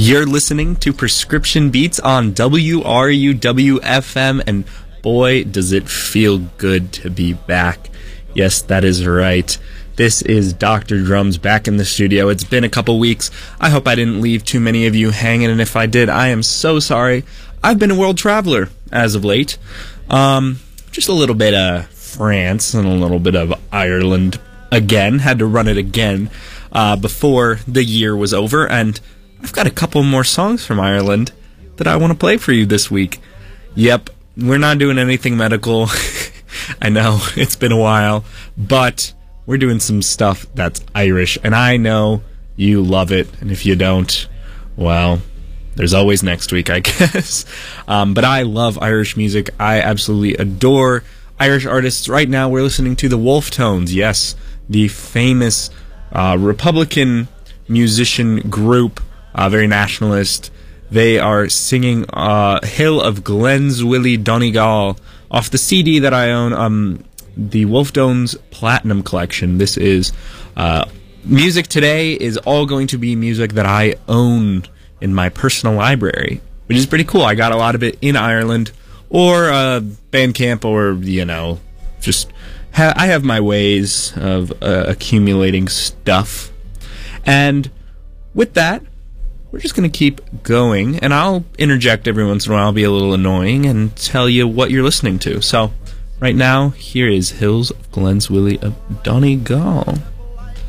You're listening to Prescription Beats on WRUW-FM, and boy, does it feel good to be back. Yes, that is right. This is Dr. Drums back in the studio. It's been a couple weeks. I hope I didn't leave too many of you hanging, and if I did, I am so sorry. I've been a world traveler as of late. Just a little bit of France and a little bit of Ireland again. Had to run it again before the year was over, and I've got a couple more songs from Ireland that I want to play for you this week. Yep, we're not doing anything medical. I know, it's been a while, but we're doing some stuff that's Irish, and I know you love it, and if you don't, well, there's always next week, I guess. But I love Irish music. I absolutely adore Irish artists. Right now, we're listening to the Wolfe Tones. Yes, the famous Republican musician group, very nationalist. They are singing Hill of Glenswilly Donegal off the CD that I own, the Wolfe Tones Platinum Collection. This is music today is all going to be music that I own in my personal library, which is pretty cool. I got a lot of it in Ireland or Bandcamp, or, you know, just I have my ways of accumulating stuff. And with that, we're just going to keep going, and I'll interject every once in a while. I'll be a little annoying and tell you what you're listening to. So right now, here is Hills of Glenswilly of Donegal.